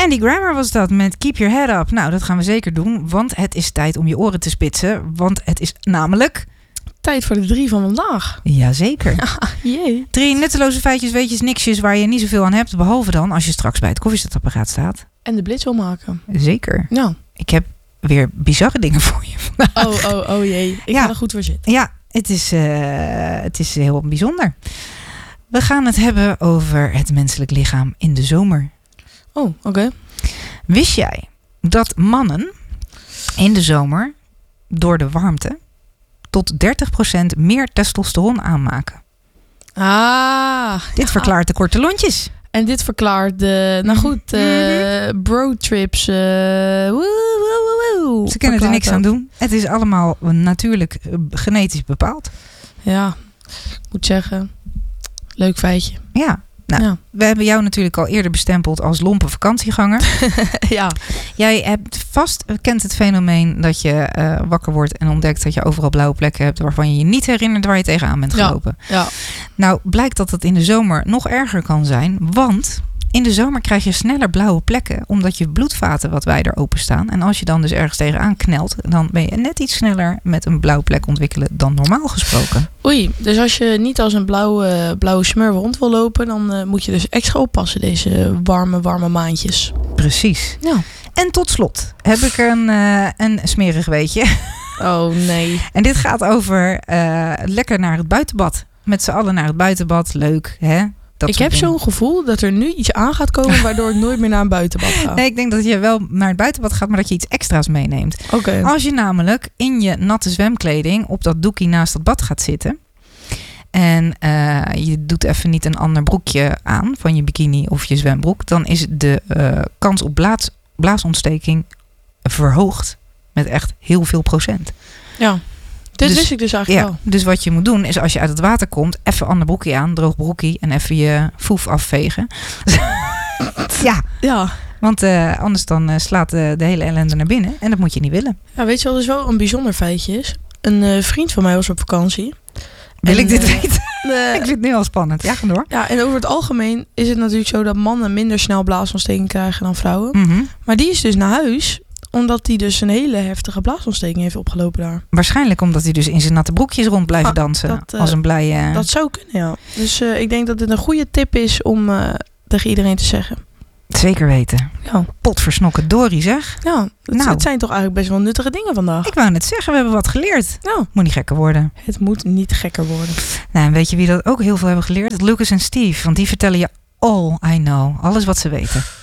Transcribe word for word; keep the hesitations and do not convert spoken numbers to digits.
Andy Grammer was dat met Keep Your Head Up. Nou, dat gaan we zeker doen, want het is tijd om je oren te spitsen. Want het is namelijk... tijd voor de drie van vandaag. Jazeker. Ja, jee. Drie nutteloze feitjes, weetjes, niksjes waar je niet zoveel aan hebt. Behalve dan als je straks bij het koffiezetapparaat staat. En de blitz wil maken. Zeker. Ja. Ik heb weer bizarre dingen voor je vandaag. Oh, oh, oh jee. Ik ja. ga er goed voor zitten. Ja, het is, uh, het is heel bijzonder. We gaan het hebben over het menselijk lichaam in de zomer. Oh, oké. Okay. Wist jij dat mannen in de zomer door de warmte tot dertig procent meer testosteron aanmaken? Ah. Dit ja. verklaart de korte lontjes. En dit verklaart de, nou goed, uh, bro-trips. Uh, woe, woe, woe, woe. Ze kunnen er niks aan doen. Het is allemaal natuurlijk uh, genetisch bepaald. Ja, ik moet zeggen, leuk feitje. Ja. Nou, ja. We hebben jou natuurlijk al eerder bestempeld als lompe vakantieganger. Ja. Jij hebt vast, kent het fenomeen dat je uh, wakker wordt en ontdekt dat je overal blauwe plekken hebt waarvan je je niet herinnert waar je tegenaan bent gelopen. Ja. Ja. Nou, blijkt dat het in de zomer nog erger kan zijn, want in de zomer krijg je sneller blauwe plekken omdat je bloedvaten wat wijder openstaan. En als je dan dus ergens tegenaan knelt, dan ben je net iets sneller met een blauwe plek ontwikkelen dan normaal gesproken. Oei, dus als je niet als een blauwe, blauwe smurf rond wil lopen, dan uh, moet je dus extra oppassen deze warme, warme maandjes. Precies. Ja. En tot slot heb ik een, uh, een smerig weetje. Oh nee. En dit gaat over uh, lekker naar het buitenbad. Met z'n allen naar het buitenbad. Leuk, hè? Dat ik heb dingen. Zo'n gevoel dat er nu iets aan gaat komen waardoor ik nooit meer naar een buitenbad ga. Nee, ik denk dat je wel naar het buitenbad gaat, maar dat je iets extra's meeneemt. Oké. Okay. Als je namelijk in je natte zwemkleding op dat doekie naast dat bad gaat zitten. En uh, je doet even niet een ander broekje aan van je bikini of je zwembroek. Dan is de uh, kans op blaas, blaasontsteking verhoogd met echt heel veel procent. Ja. Dit dus, wist ik dus eigenlijk ja, wel. Dus wat je moet doen is als je uit het water komt, even een ander broekje aan, droog broekie en even je foef afvegen. ja. Ja. Want uh, anders dan uh, slaat uh, de hele ellende naar binnen en dat moet je niet willen. Ja, weet je wat dus wel een bijzonder feitje is? Een uh, vriend van mij was op vakantie. Wil en, ik dit uh, weten? Uh, ik vind het nu al spannend. Ja, ga door. Ja, en over het algemeen is het natuurlijk zo dat mannen minder snel blaasontsteking krijgen dan vrouwen. Mm-hmm. Maar die is dus naar huis omdat hij dus een hele heftige blaasontsteking heeft opgelopen daar. Waarschijnlijk omdat hij dus in zijn natte broekjes rond blijft ah, dansen. Dat, uh, als een blije... Dat zou kunnen, ja. Dus uh, ik denk dat dit een goede tip is om uh, tegen iedereen te zeggen. Zeker weten. Ja. Potversnokken Dorie, zeg. Ja, het, nou. het zijn toch eigenlijk best wel nuttige dingen vandaag. Ik wou net zeggen, we hebben wat geleerd. Ja. Moet niet gekker worden. Het moet niet gekker worden. Nou, en weet je wie dat ook heel veel hebben geleerd? Lucas en Steve. Want die vertellen je all I know. Alles wat ze weten.